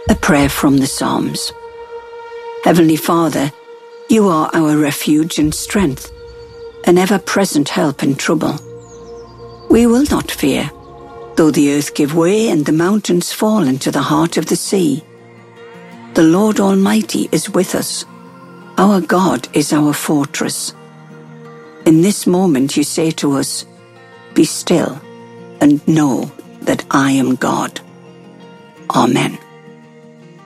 A prayer from the Psalms. Heavenly Father, you are our refuge and strength, an ever-present help in trouble. We will not fear, though the earth give way and the mountains fall into the heart of the sea. The Lord Almighty is with us. Our God is our fortress. In this moment you say to us, "Be still and know that I am God." Amen.